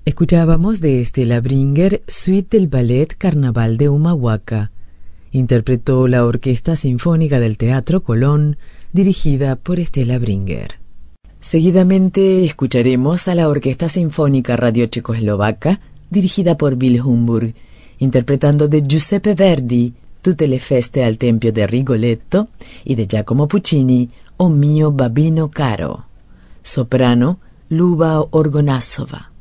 Escuchábamos de Stella Bringer, Suite del Ballet Carnaval de Humahuaca. Interpretó la Orquesta Sinfónica del Teatro Colón, dirigida por Stella Bringer. Seguidamente escucharemos a la Orquesta Sinfónica Radio Checoslovaca, dirigida por Bill Humburg, interpretando de Giuseppe Verdi, Tutte le feste al tempio de Rigoletto, y de Giacomo Puccini, O mio babino caro. Soprano, Luba Orgonasova.